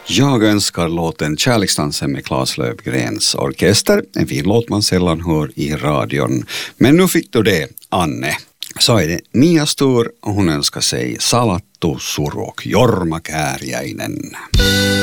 Jag önskar låten Kärleksdansen med Claes Löfgrens orkester. En fin låt man sällan hör i radion. Men nu fick du det, Anne. Så är det Mias tur och hon önskar sig Salattu Suru och Jorma Kääriäinen.